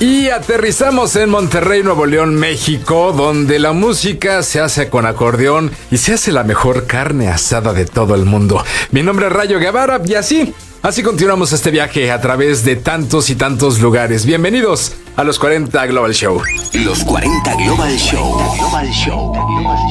Y aterrizamos en Monterrey, Nuevo León, México, donde la música se hace con acordeón y se hace la mejor carne asada de todo el mundo. Mi nombre es Rayo Guevara y así continuamos este viaje a través de tantos y tantos lugares. Bienvenidos a los 40 Global Show. Los 40 Global Show.